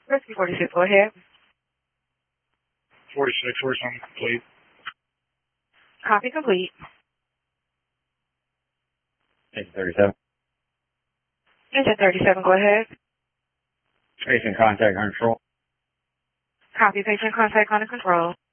Rescue 46, go ahead. 46, where's on complete? Copy complete. Station 37. Engine 37, go ahead. Patient contact under control. Copy patient contact under control.